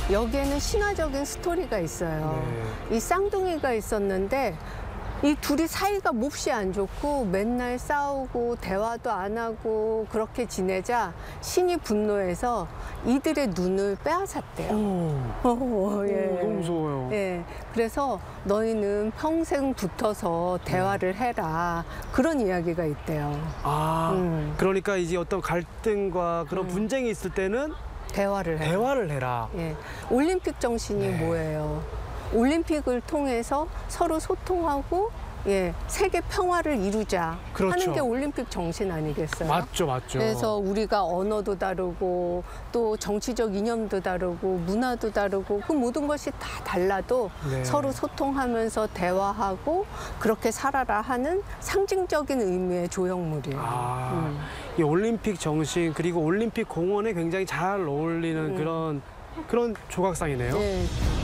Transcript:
여기에는 신화적인 스토리가 있어요. 이 쌍둥이가 있었는데 이 둘이 사이가 몹시 안 좋고 맨날 싸우고 대화도 안 하고 그렇게 지내자 신이 분노해서 이들의 눈을 빼앗았대요. 예. 너무 무서워요. 예. 그래서 너희는 평생 붙어서 대화를 해라. 그런 이야기가 있대요. 그러니까 이제 어떤 갈등과 그런 분쟁이 있을 때는 대화를 해라. 대화를 해라. 예. 올림픽 정신이 뭐예요? 올림픽을 통해서 서로 소통하고 세계 평화를 이루자 하는 게 올림픽 정신 아니겠어요? 맞죠, 맞죠. 그래서 우리가 언어도 다르고 또 정치적 이념도 다르고 문화도 다르고 그 모든 것이 다 달라도 서로 소통하면서 대화하고 그렇게 살아라 하는 상징적인 의미의 조형물이에요. 이 올림픽 정신 그리고 올림픽 공원에 굉장히 잘 어울리는 그런 조각상이네요. 네.